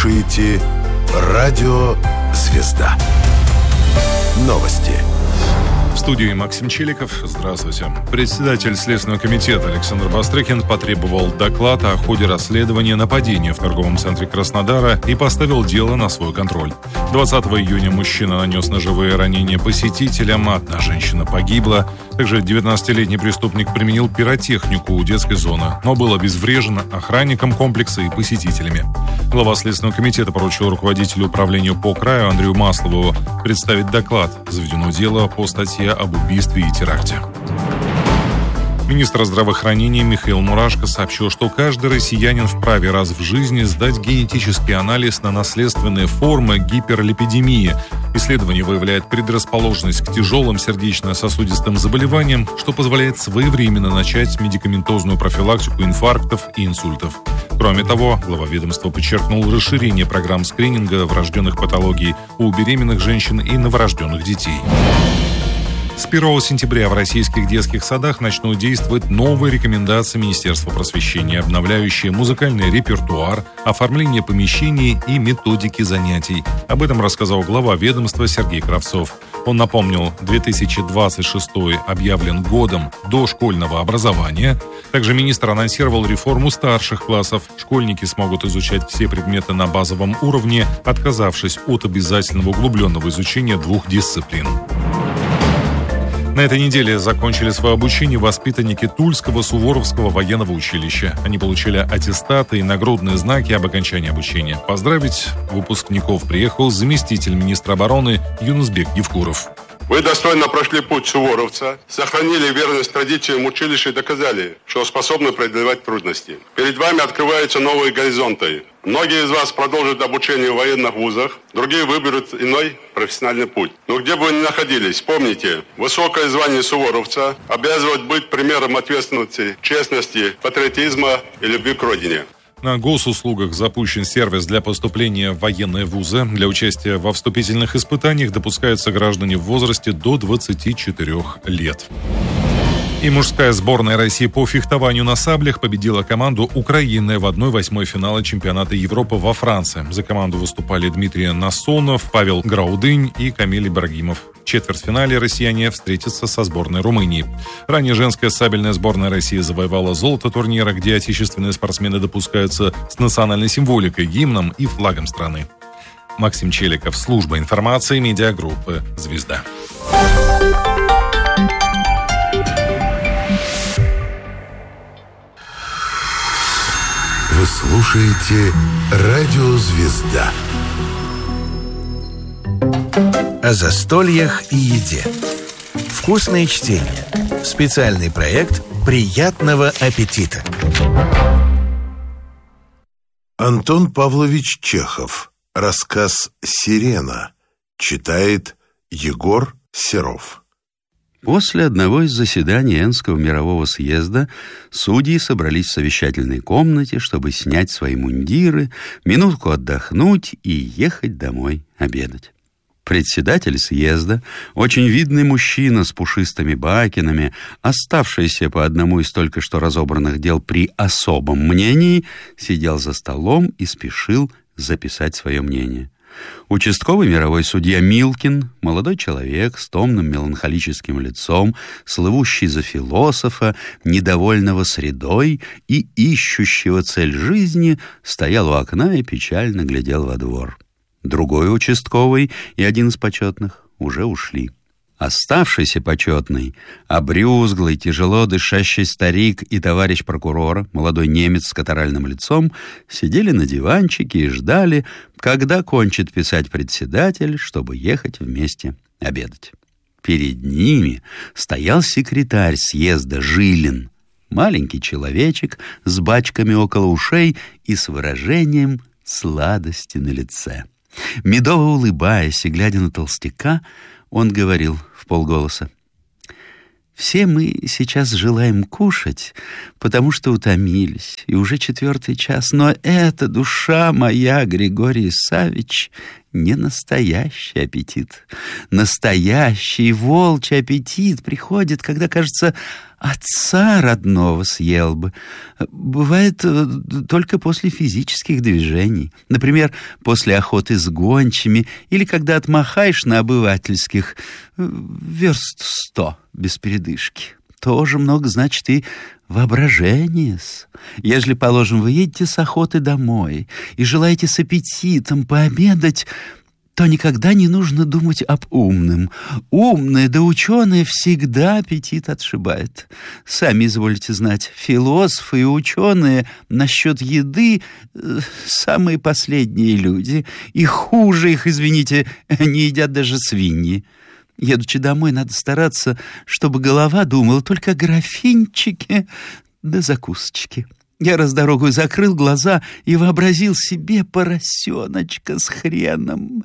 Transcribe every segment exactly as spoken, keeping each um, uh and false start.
слушаете радио «Звезда». Новости. В студии Максим Челиков. Здравствуйте. Председатель Следственного комитета Александр Бастрыкин потребовал доклад о ходе расследования нападения в торговом центре Краснодара и поставил дело на свой контроль. двадцатого июня мужчина нанес ножевые ранения посетителям, одна женщина погибла. Также девятнадцатилетний преступник применил пиротехнику у детской зоны, но был обезврежен охранником комплекса и посетителями. Глава Следственного комитета поручил руководителю управления по краю Андрею Маслову представить доклад. Заведено дело по статье об убийстве и теракте. Министр здравоохранения Михаил Мурашко сообщил, что каждый россиянин вправе раз в жизни сдать генетический анализ на наследственные формы гиперлипидемии. Исследование выявляет предрасположенность к тяжелым сердечно-сосудистым заболеваниям, что позволяет своевременно начать медикаментозную профилактику инфарктов и инсультов. Кроме того, глава ведомства подчеркнул расширение программ скрининга врожденных патологий у беременных женщин и новорожденных детей. С первого сентября в российских детских садах начнут действовать новые рекомендации Министерства просвещения, обновляющие музыкальный репертуар, оформление помещений и методики занятий. Об этом рассказал глава ведомства Сергей Кравцов. Он напомнил, две тысячи двадцать шестой объявлен годом дошкольного образования. Также министр анонсировал реформу старших классов. Школьники смогут изучать все предметы на базовом уровне, отказавшись от обязательного углубленного изучения двух дисциплин. На этой неделе закончили свое обучение воспитанники Тульского Суворовского военного училища. Они получили аттестаты и нагрудные знаки об окончании обучения. Поздравить выпускников приехал заместитель министра обороны Юнусбек Евкуров. Вы достойно прошли путь суворовца, сохранили верность традициям училища и доказали, что способны преодолевать трудности. Перед вами открываются новые горизонты. Многие из вас продолжат обучение в военных вузах, другие выберут иной профессиональный путь. Но где бы вы ни находились, помните, высокое звание суворовца обязывает быть примером ответственности, честности, патриотизма и любви к родине. На госуслугах запущен сервис для поступления в военные вузы. Для участия во вступительных испытаниях допускаются граждане в возрасте до двадцати четырёх лет. И мужская сборная России по фехтованию на саблях победила команду Украины в одной восьмой финала чемпионата Европы во Франции. За команду выступали Дмитрий Насонов, Павел Граудынь и Камиль Ибрагимов. В четвертьфинале россияне встретятся со сборной Румынии. Ранее женская сабельная сборная России завоевала золото турнира, где отечественные спортсмены допускаются с национальной символикой, гимном и флагом страны. Максим Челиков, служба информации, медиагруппы «Звезда». Вы слушаете радио «Звезда». О застольях и еде. Вкусное чтение. Специальный проект «Приятного аппетита». Антон Павлович Чехов. Рассказ «Сирена». Читает Егор Серов. После одного из заседаний Энского мирового съезда судьи собрались в совещательной комнате, чтобы снять свои мундиры, минутку отдохнуть и ехать домой обедать. Председатель съезда, очень видный мужчина с пушистыми бакенами, оставшийся по одному из только что разобранных дел при особом мнении, сидел за столом и спешил записать свое мнение. Участковый мировой судья Милкин, молодой человек с томным меланхолическим лицом, слывущий за философа, недовольного средой и ищущего цель жизни, стоял у окна и печально глядел во двор. Другой участковый и один из почетных уже ушли. Оставшийся почетный, обрюзглый, тяжело дышащий старик и товарищ прокурора, молодой немец с катаральным лицом, сидели на диванчике и ждали, когда кончит писать председатель, чтобы ехать вместе обедать. Перед ними стоял секретарь съезда Жилин, маленький человечек с бачками около ушей и с выражением сладости на лице. Медово улыбаясь и глядя на толстяка, он говорил вполголоса: «Все мы сейчас желаем кушать, потому что утомились, и уже четвертый час, но эта душа моя, Григорий Саввич, не настоящий аппетит. Настоящий волчий аппетит приходит, когда, кажется, отца родного съел бы. Бывает только после физических движений. Например, после охоты с гончими или когда отмахаешь на обывательских верст сто без передышки. Тоже много значит и воображение-с. Ежели, положим, вы едете с охоты домой и желаете с аппетитом пообедать, то никогда не нужно думать об умном. Умные да ученые всегда аппетит отшибает. Сами изволите знать, философы и ученые насчет еды э, самые последние люди. И хуже их, извините, не едят даже свиньи. Едучи домой, надо стараться, чтобы голова думала только о графинчике да закусочке. Я раз дорогу закрыл глаза и вообразил себе поросеночка с хреном.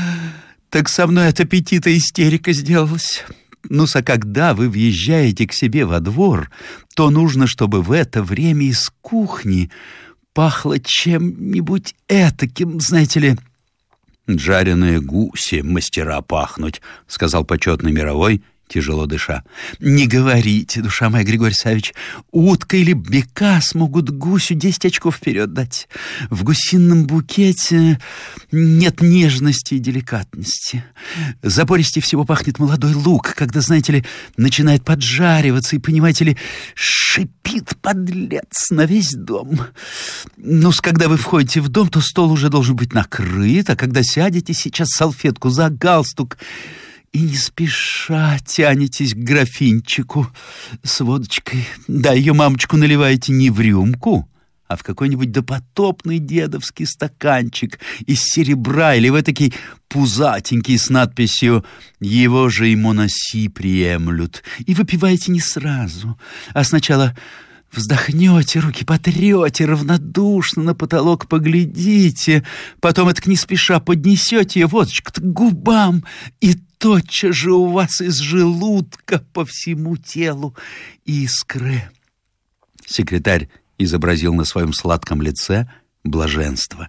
Так со мной от аппетита истерика сделалась. Ну-с, а когда вы въезжаете к себе во двор, то нужно, чтобы в это время из кухни пахло чем-нибудь этаким, знаете ли. «Жареные гуси мастера пахнуть», — сказал почетный мировой, тяжело дыша. «Не говорите, душа моя, Григорий Савич, утка или бека смогут гусю десять очков вперед дать. В гусином букете нет нежности и деликатности. Запористее всего пахнет молодой лук, когда, знаете ли, начинает поджариваться и, понимаете ли, шипит подлец на весь дом. Ну, когда вы входите в дом, то стол уже должен быть накрыт, а когда сядете, сейчас салфетку за галстук и не спеша тянетесь к графинчику с водочкой. Да, ее, мамочку, наливаете не в рюмку, а в какой-нибудь допотопный дедовский стаканчик из серебра или в этакий пузатенький с надписью «Его же и монаси приемлют». И выпиваете не сразу, а сначала вздохнете, руки потрете, равнодушно на потолок поглядите, потом это не спеша поднесете ее водочку-то к губам, и тотчас же у вас из желудка по всему телу искры. Секретарь изобразил на своем сладком лице блаженство.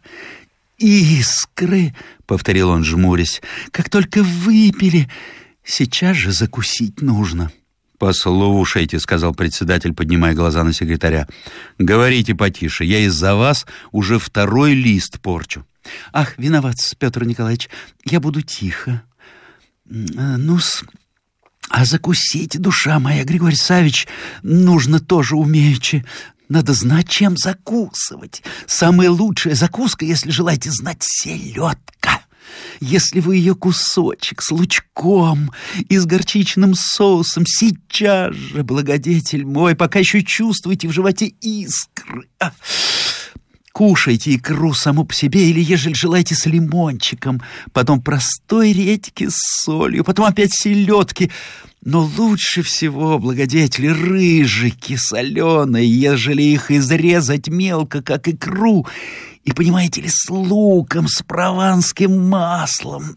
«Искры!» — повторил он, жмурясь. «Как только выпили, сейчас же закусить нужно». «Послушайте», — сказал председатель, поднимая глаза на секретаря, — «говорите потише, я из-за вас уже второй лист порчу». «Ах, виноват, Петр Николаевич, я буду тихо. Ну-с, а закусить, душа моя, Григорий Савич, нужно тоже умеючи. Надо знать, чем закусывать. Самая лучшая закуска, если желаете знать, селедка. Если вы ее кусочек с лучком и с горчичным соусом, сейчас же, благодетель мой, пока еще чувствуете в животе искры, а, кушайте икру саму по себе или, ежели желаете, с лимончиком, потом простой редьки с солью, потом опять селедки. Но лучше всего, благодетели, рыжики соленые, ежели их изрезать мелко, как икру, и, понимаете ли, с луком, с прованским маслом.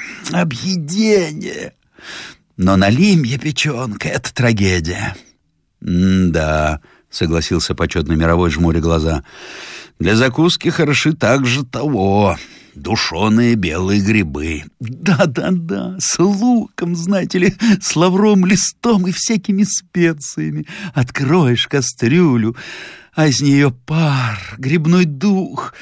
Объедение. Но налимья печенка — это трагедия. «Да», — согласился почетный мировой, жмуря глаза, — «для закуски хороши также того, душеные белые грибы». «Да-да-да, с луком, знаете ли, с лавровым листом и всякими специями. Откроешь кастрюлю, а из нее пар, грибной дух.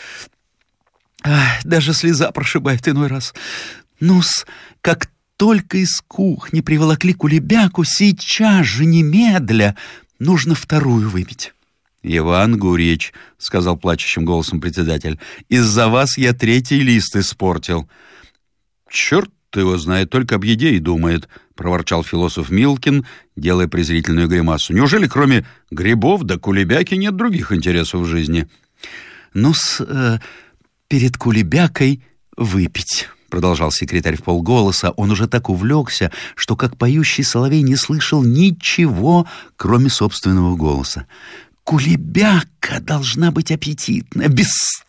Ах, даже слеза прошибает иной раз. Ну-с, как только из кухни приволокли кулебяку, сейчас же, немедля, нужно вторую выпить». «Иван Гурьевич», — сказал плачущим голосом председатель, — «из-за вас я третий лист испортил». «Черт его знает, только об еде и думает», — проворчал философ Милкин, делая презрительную гримасу. «Неужели кроме грибов да кулебяки нет других интересов в жизни?» «Ну-с, э, перед кулебякой выпить», — продолжал секретарь вполголоса. Он уже так увлекся, что, как поющий соловей, не слышал ничего, кроме собственного голоса. «Кулебяка должна быть аппетитная, без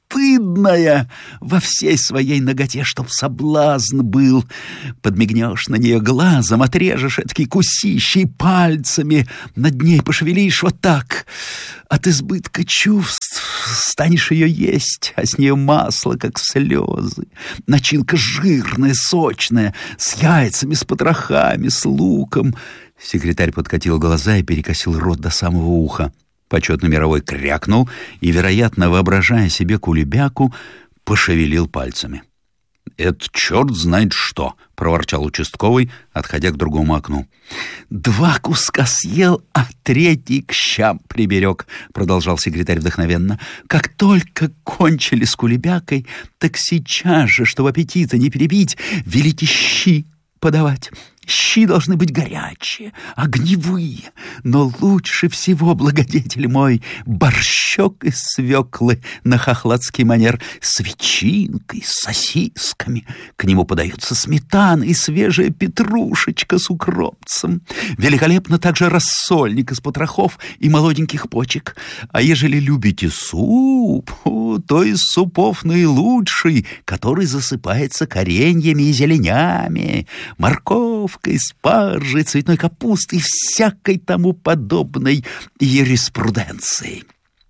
бесстыдная во всей своей наготе, чтоб соблазн был. Подмигнешь на нее глазом, отрежешь этакий кусищей пальцами, над ней пошевелишь вот так. От избытка чувств станешь ее есть, а с нее масло, как слезы. Начинка жирная, сочная, с яйцами, с потрохами, с луком. Секретарь подкатил глаза и перекосил рот до самого уха. Почетный мировой крякнул и, вероятно, воображая себе кулебяку, пошевелил пальцами. «Это черт знает что!» — проворчал участковый, отходя к другому окну. «Два куска съел, а третий к щам приберег», — продолжал секретарь вдохновенно. «Как только кончили с кулебякой, так сейчас же, чтобы аппетита не перебить, велите щи подавать. Щи должны быть горячие, огневые, но лучше всего, благодетель мой, борщок из свеклы на хохладский манер с ветчинкой, с сосисками. К нему подаются сметана и свежая петрушечка с укропцем. Великолепно также рассольник из потрохов и молоденьких почек. А ежели любите суп, то из супов наилучший, который засыпается кореньями и зеленями, морковкой, спаржей, цветной капустой и всякой тому подобной юриспруденции».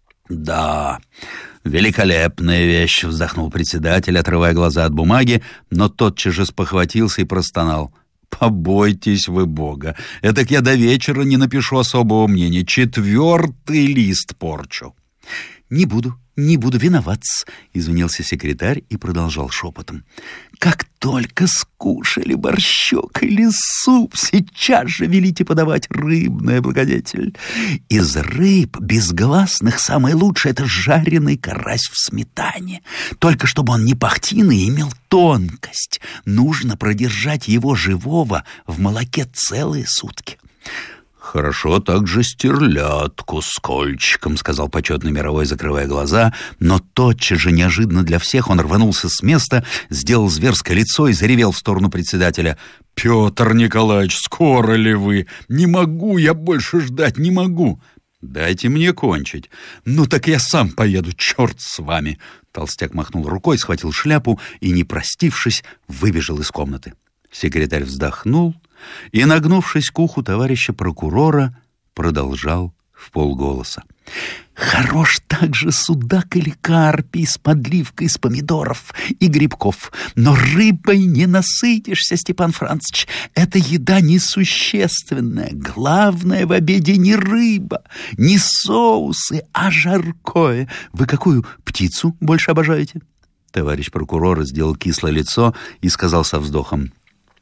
«Да, великолепная вещь», — вздохнул председатель, отрывая глаза от бумаги, но тотчас же спохватился и простонал. «Побойтесь вы Бога, этак я до вечера не напишу особого мнения, четвертый лист порчу». «Не буду, не буду виноваться», — извинился секретарь и продолжал шепотом. «Как только скушали борщок или суп, сейчас же велите подавать рыбное, благодетель. Из рыб безгласных самое лучшее — это жареный карась в сметане. Только чтобы он не пахтиный и имел тонкость, нужно продержать его живого в молоке целые сутки». «Хорошо также стерлядку с кольчиком», — сказал почетный мировой, закрывая глаза, но тотчас же, неожиданно для всех, он рванулся с места, сделал зверское лицо и заревел в сторону председателя. «Петр Николаевич, скоро ли вы? Не могу я больше ждать, не могу». «Дайте мне кончить». «Ну так я сам поеду, черт с вами». Толстяк махнул рукой, схватил шляпу и, не простившись, выбежал из комнаты. Секретарь вздохнул и, нагнувшись к уху товарища прокурора, продолжал вполголоса. «Хорош также судак или карпий с подливкой из помидоров и грибков. Но рыбой не насытишься, Степан Францич. Это еда несущественная. Главное в обеде не рыба, не соусы, а жаркое. Вы какую птицу больше обожаете?» Товарищ прокурор сделал кислое лицо и сказал со вздохом: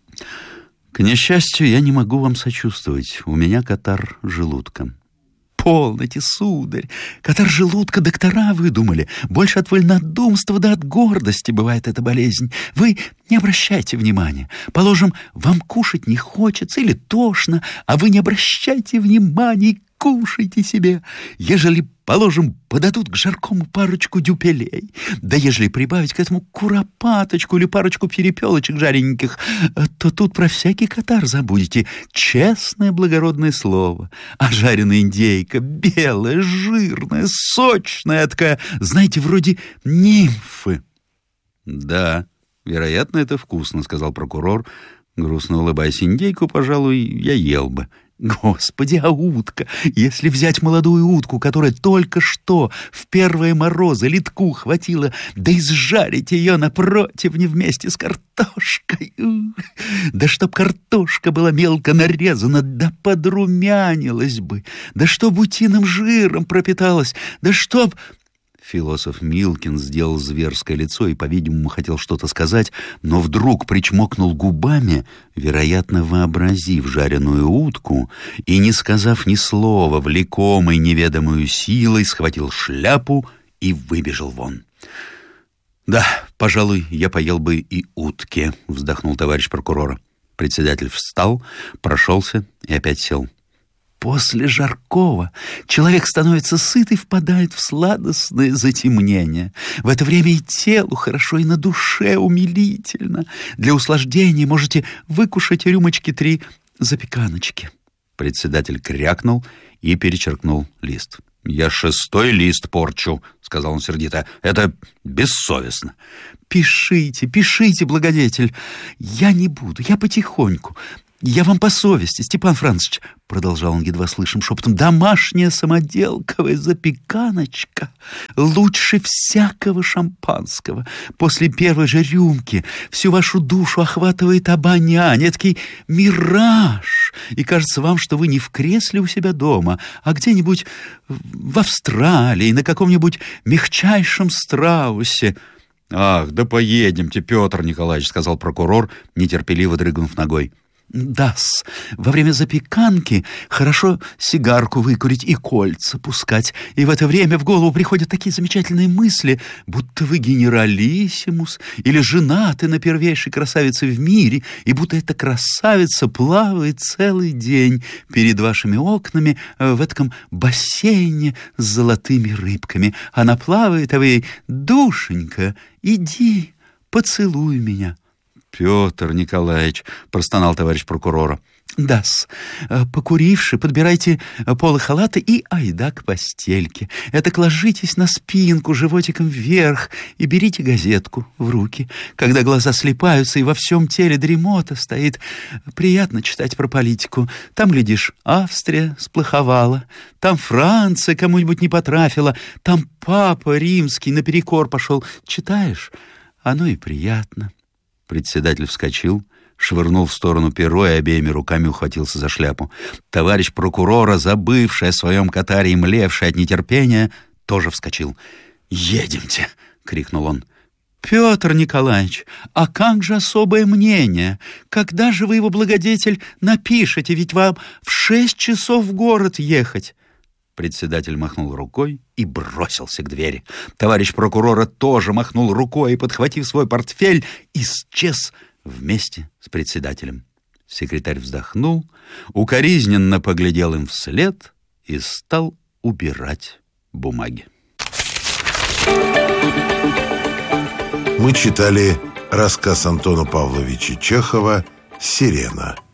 «К несчастью, я не могу вам сочувствовать. У меня катар желудка». «Полноте, сударь, катар желудка доктора выдумали. Больше от вольнодумства да от гордости бывает эта болезнь. Вы не обращайте внимания. Положим, вам кушать не хочется или тошно, а вы не обращайте внимания и кушайте себе. Ежели, положим, подадут к жаркому парочку дюпелей, да ежели прибавить к этому куропаточку или парочку перепелочек жарененьких, то тут про всякий катар забудете. Честное благородное слово. А жареная индейка, белая, жирная, сочная такая, знаете, вроде нимфы». «Да, вероятно, это вкусно», — сказал прокурор, грустно улыбаясь. «Индейку, пожалуй, я ел бы». «Господи, а утка? Если взять молодую утку, которая только что в первые морозы литку хватила, да и сжарить ее на противне вместе с картошкой. Да чтоб картошка была мелко нарезана, да подрумянилась бы, да чтоб утиным жиром пропиталась, да чтоб...» Философ Милкин сделал зверское лицо и, по-видимому, хотел что-то сказать, но вдруг причмокнул губами, вероятно, вообразив жареную утку, и, не сказав ни слова, влекомой неведомую силой, схватил шляпу и выбежал вон. «Да, пожалуй, я поел бы и утки», — вздохнул товарищ прокурора. Председатель встал, прошелся и опять сел. «После жаркого человек становится сыт и впадает в сладостное затемнение. В это время и телу хорошо, и на душе умилительно. Для услаждения можете выкушать рюмочки три запеканочки». Председатель крякнул и перечеркнул лист. «Я шестой лист порчу», — сказал он сердито. «Это бессовестно». «Пишите, пишите, благодетель. Я не буду, я потихоньку. Я вам по совести, Степан Францович», — продолжал он едва слышим шепотом, «домашняя самоделковая запеканочка лучше всякого шампанского. После первой же рюмки всю вашу душу охватывает обоняние, этакий мираж, и кажется вам, что вы не в кресле у себя дома, а где-нибудь в Австралии, на каком-нибудь мягчайшем страусе». «Ах, да поедемте, Петр Николаевич», — сказал прокурор, нетерпеливо дрыгнув ногой. Да-с, во время запеканки хорошо сигарку выкурить и кольца пускать, и в это время в голову приходят такие замечательные мысли, будто вы генералиссимус или женаты на первейшей красавице в мире, и будто эта красавица плавает целый день перед вашими окнами в этом бассейне с золотыми рыбками. Она плавает, а вы ей: «Душенька, иди, поцелуй меня». «Петр Николаевич», — простонал товарищ прокурора. «Да-с, покуривши, подбирайте полы халата и айда к постельке. Этак ложитесь на спинку животиком вверх и берите газетку в руки. Когда глаза слипаются и во всем теле дремота стоит, приятно читать про политику. Там, глядишь, Австрия сплоховала, там Франция кому-нибудь не потрафила, там папа римский наперекор пошел. Читаешь? Оно и приятно». Председатель вскочил, швырнул в сторону перо и обеими руками ухватился за шляпу. Товарищ прокурора, забывший о своем катаре и млевший от нетерпения, тоже вскочил. «Едемте!» — крикнул он. «Петр Николаевич, а как же особое мнение? Когда же вы его, благодетель, напишете? Ведь вам в шесть часов в город ехать». Председатель махнул рукой и бросился к двери. Товарищ прокурора тоже махнул рукой и, подхватив свой портфель, исчез вместе с председателем. Секретарь вздохнул, укоризненно поглядел им вслед и стал убирать бумаги. Мы читали рассказ Антона Павловича Чехова «Сирена».